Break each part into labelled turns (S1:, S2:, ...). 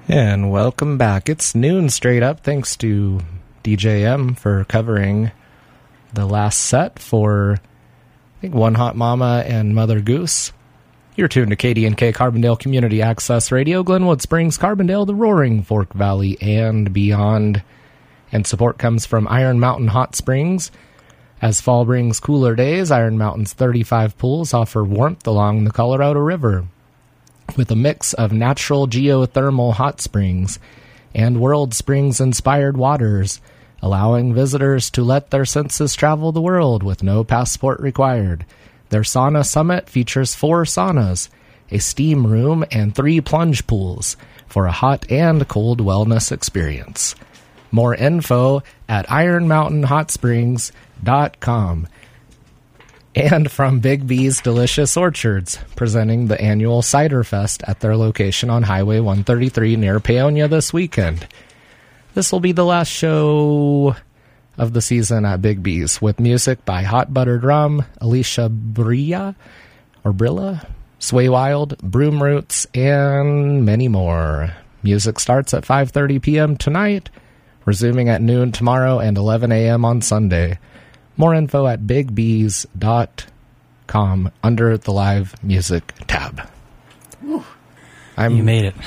S1: And welcome back. It's noon straight up. Thanks to DJM for covering the last set for, I think, One Hot Mama and Mother Goose. You're tuned to KDNK Carbondale Community Access Radio, Glenwood Springs, Carbondale, the Roaring Fork Valley, and beyond. And support comes from Iron Mountain Hot Springs. As fall brings cooler days, Iron Mountain's 35 pools offer warmth along the Colorado River, with a mix of natural geothermal hot springs and World Springs-inspired waters, allowing visitors to let their senses travel the world with no passport required. Their sauna summit features 4 saunas, a steam room, and 3 plunge pools for a hot and cold wellness experience. More info at ironmountainhotsprings.com. And from Big B's Delicious Orchards, presenting the annual Cider Fest at their location on Highway 133 near Paonia this weekend. This will be the last show of the season at Big B's, with music by Hot Buttered Rum, Alicia Brilla, Sway Wild, Broom Roots, and many more. Music starts at 5:30 p.m. tonight, resuming at noon tomorrow and 11 a.m. on Sunday. More info at bigbs.com under the live music tab.
S2: You made it.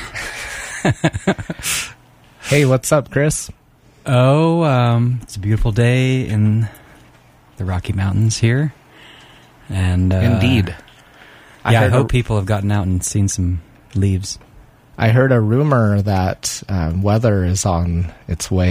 S1: Hey, what's up, Chris?
S2: It's a beautiful day in the Rocky Mountains here. And
S1: Indeed.
S2: I hope people have gotten out and seen some leaves.
S1: I heard a rumor that weather is on its way